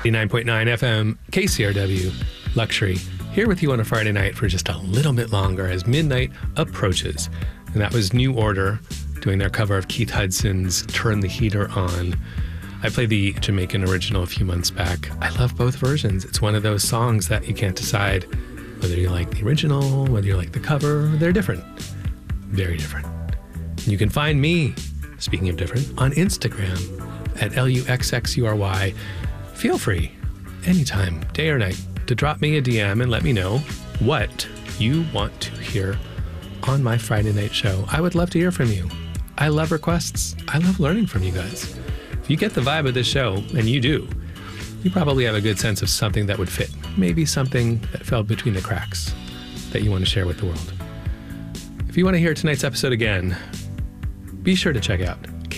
89.9 FM, KCRW, Luxury, here with you on a Friday night for just a little bit longer as midnight approaches. And that was New Order doing their cover of Keith Hudson's Turn the Heater On. I played the Jamaican original a few months back. I love both versions. It's one of those songs that you can't decide whether you like the original, whether you like the cover. They're different. Very different. You can find me, speaking of different, on Instagram at LUXXURY. Feel free, anytime, day or night, to drop me a DM and let me know what you want to hear on my Friday night show. I would love to hear from you. I love requests. I love learning from you guys. If you get the vibe of this show, and you do, you probably have a good sense of something that would fit. Maybe something that fell between the cracks that you want to share with the world. If you want to hear tonight's episode again, be sure to check out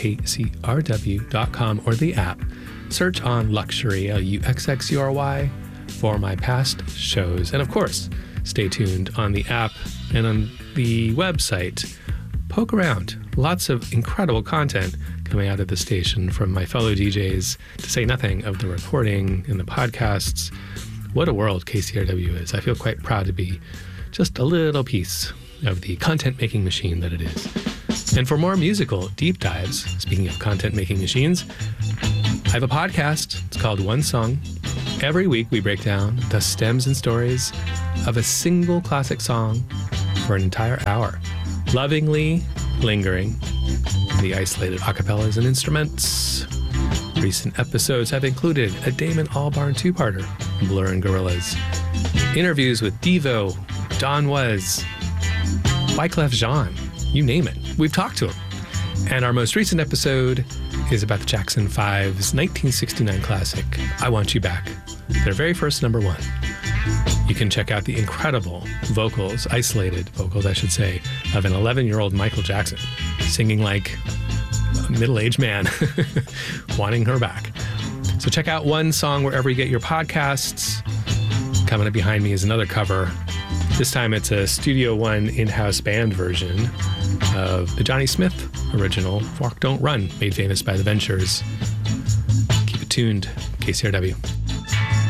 kcrw.com or the app. Search on Luxury, LUXXURY, for my past shows. And of course, stay tuned on the app and on the website. Poke around. Lots of incredible content coming out of the station from my fellow DJs, to say nothing of the reporting and the podcasts. What a world KCRW is. I feel quite proud to be just a little piece of the content-making machine that it is. And for more musical deep dives, speaking of content-making machines, I have a podcast. It's called One Song. Every week we break down the stems and stories of a single classic song for an entire hour, lovingly lingering the isolated acapellas and instruments. Recent episodes have included a Damon Albarn two-parter, Blur and Gorillaz, interviews with Devo, Don Was, Wyclef Jean, you name it. We've talked to him. And our most recent episode is about the Jackson 5's 1969 classic, I Want You Back, their very first number one. You can check out the incredible vocals, isolated vocals, I should say, of an 11-year-old Michael Jackson singing like a middle-aged man wanting her back. So check out One Song wherever you get your podcasts. Coming up behind me is another cover. This time it's a Studio One in-house band version of the Johnny Smith original, Walk Don't Run, made famous by the Ventures. Keep it tuned, KCRW.